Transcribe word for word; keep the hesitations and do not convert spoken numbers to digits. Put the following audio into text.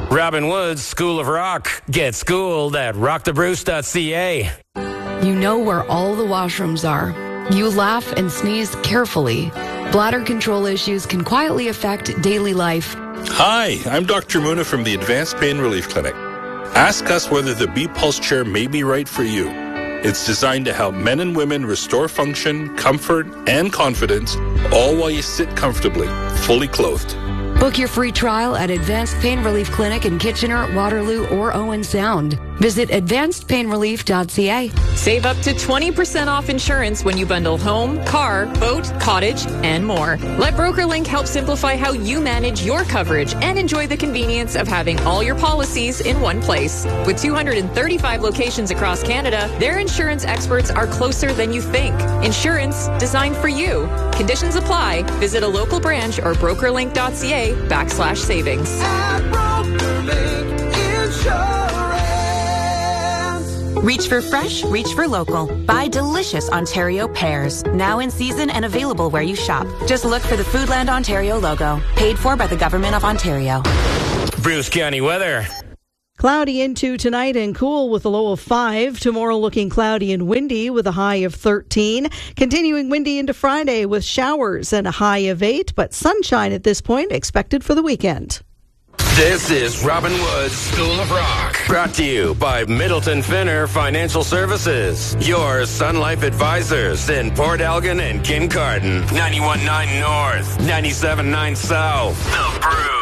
Robin Woods School of Rock. Get schooled at rock the bruce dot c a. You know where all the washrooms are. You laugh and sneeze carefully. Bladder control issues can quietly affect daily life. Hi, I'm Doctor Muna from the Advanced Pain Relief Clinic. Ask us whether the B-Pulse chair may be right for you. It's designed to help men and women restore function, comfort, and confidence, all while you sit comfortably, fully clothed. Book your free trial at Advanced Pain Relief Clinic in Kitchener, Waterloo, or Owen Sound. Visit advanced pain relief dot c a. Save up to twenty percent off insurance when you bundle home, car, boat, cottage, and more. Let BrokerLink help simplify how you manage your coverage and enjoy the convenience of having all your policies in one place. With two hundred thirty-five locations across Canada, their insurance experts are closer than you think. Insurance designed for you. Conditions apply. Visit a local branch or brokerlink dot c a backslash savings. At BrokerLink Insurance. Reach for fresh, reach for local. Buy delicious Ontario pears. Now in season and available where you shop. Just look for the Foodland Ontario logo. Paid for by the Government of Ontario. Bruce County weather. Cloudy into tonight and cool with a low of five. Tomorrow looking cloudy and windy with a high of thirteen. Continuing windy into Friday with showers and a high of eight, but sunshine at this point expected for the weekend. This is Robin Woods School of Rock. Brought to you by Middleton Finner Financial Services. Your Sun Life advisors in Port Elgin and Kincardine. ninety-one point nine North, ninety-seven point nine South. The Bruce.